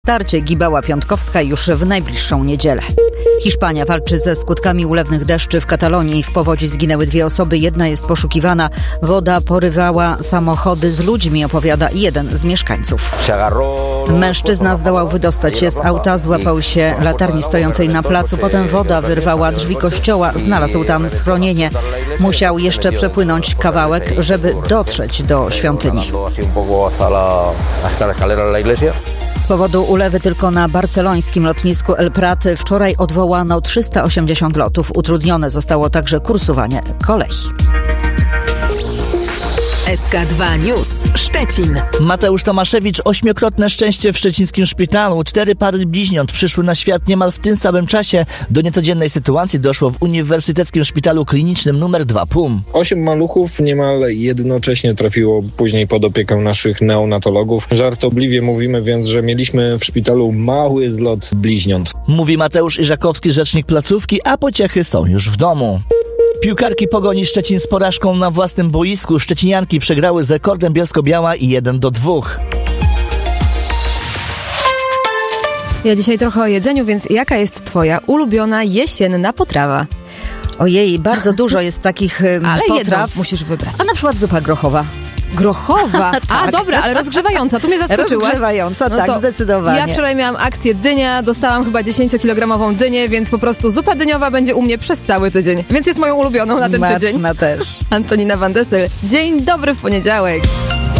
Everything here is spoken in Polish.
Starcie Gibała-Piątkowska już w najbliższą niedzielę. Hiszpania walczy ze skutkami ulewnych deszczy w Katalonii. W powodzi zginęły 2 osoby, jedna jest poszukiwana. Woda porywała samochody z ludźmi, opowiada jeden z mieszkańców. Mężczyzna zdołał wydostać się z auta, złapał się latarni stojącej na placu, potem woda wyrwała drzwi kościoła, znalazł tam schronienie. Musiał jeszcze przepłynąć kawałek, żeby dotrzeć do świątyni. Z powodu ulewy tylko na barcelońskim lotnisku El Prat wczoraj odwołano 380 lotów. Utrudnione zostało także kursowanie kolei. SK2 News Szczecin. Mateusz Tomaszewicz, 8-krotne szczęście w szczecińskim szpitalu. 4 pary bliźniąt przyszły na świat niemal w tym samym czasie. Do niecodziennej sytuacji doszło w Uniwersyteckim Szpitalu Klinicznym nr 2 PUM. 8 maluchów niemal jednocześnie trafiło później pod opiekę naszych neonatologów. Żartobliwie mówimy więc, że mieliśmy w szpitalu mały zlot bliźniąt. Mówi Mateusz Iżakowski, rzecznik placówki, a pociechy są już w domu. Piłkarki Pogoni Szczecin z porażką na własnym boisku. Szczecinianki przegrały z Rekordem Bielsko-Biała i 1-2. Ja dzisiaj trochę o jedzeniu, więc jaka jest twoja ulubiona jesienna potrawa? Ojej, bardzo dużo jest takich Ale potraw. jedną musisz wybrać. A na przykład zupa grochowa. Grochowa? Tak. A dobra, ale rozgrzewająca, tu mnie zaskoczyłaś. Rozgrzewająca, No tak, to zdecydowanie. Ja wczoraj miałam akcję dynia, dostałam chyba 10-kilogramową dynię, więc po prostu zupa dyniowa będzie u mnie przez cały tydzień. Więc jest moją ulubioną na ten tydzień. Smaczna też. Antonina Van Dessel. Dzień dobry w poniedziałek.